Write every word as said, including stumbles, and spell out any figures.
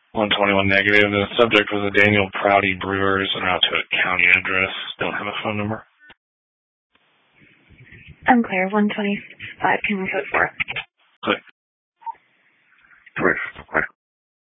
one twenty-one negative. The subject was a Daniel Prouty Brewers and out to a county address. Don't have a phone number. I'm clear. one twenty-five, can we code for? Click.